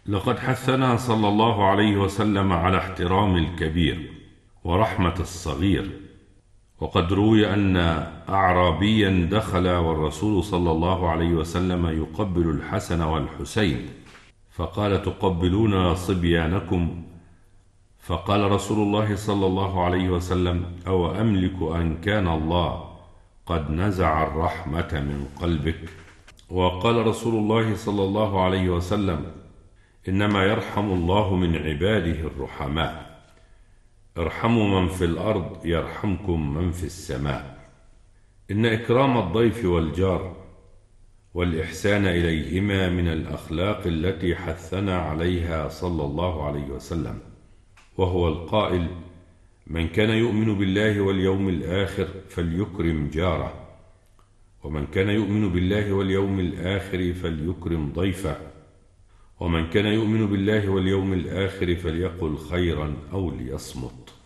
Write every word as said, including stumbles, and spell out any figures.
لقد حثنا صلى الله عليه وسلم على احترام الكبير ورحمة الصغير. وقد روي أن أعرابيا دخل والرسول صلى الله عليه وسلم يقبل الحسن والحسين، فقال: تقبلون صبيانكم؟ فقال رسول الله صلى الله عليه وسلم: أو أملك أن كان الله قد نزع الرحمة من قلبك؟ وقال رسول الله صلى الله عليه وسلم: إنما يرحم الله من عباده الرحماء، ارحموا من في الأرض يرحمكم من في السماء. إن إكرام الضيف والجار والإحسان إليهما من الأخلاق التي حثنا عليها صلى الله عليه وسلم، وهو القائل: من كان يؤمن بالله واليوم الآخر فليكرم جاره، ومن كان يؤمن بالله واليوم الآخر فليكرم ضيفه، ومن كان يؤمن بالله واليوم الآخر فليقل خيرا أو ليصمت.